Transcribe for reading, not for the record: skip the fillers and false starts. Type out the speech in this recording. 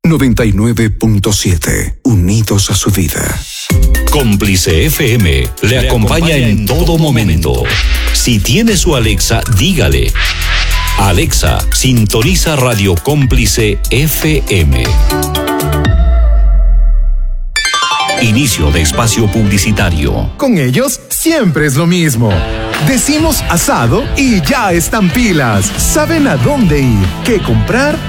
99.7. Unidos a su vida. Cómplice FM le acompaña en todo momento. Si tiene su Alexa, dígale: Alexa, sintoniza Radio Cómplice FM. Inicio de espacio publicitario. Con ellos siempre es lo mismo. Decimos asado y ya están pilas. Saben a dónde ir, qué comprar